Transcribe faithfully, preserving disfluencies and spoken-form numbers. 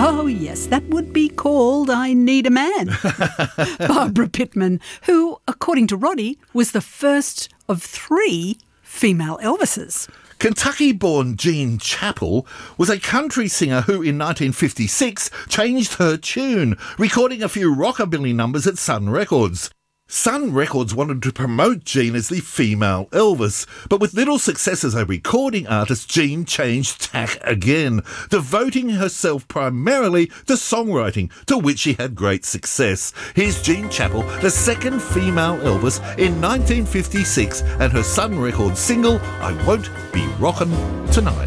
Oh, yes, that would be called I Need a Man. Barbara Pittman, who, according to Roddy, was the first of three female Elvises. Kentucky-born Jean Chappell was a country singer who in nineteen fifty-six changed her tune, recording a few rockabilly numbers at Sun Records. Sun Records wanted to promote Jean as the female Elvis, but with little success as a recording artist, Jean changed tack again, devoting herself primarily to songwriting, to which she had great success. Here's Jean Chappell, the second female Elvis, in nineteen fifty-six, and her Sun Records single, I Won't Be Rockin' Tonight.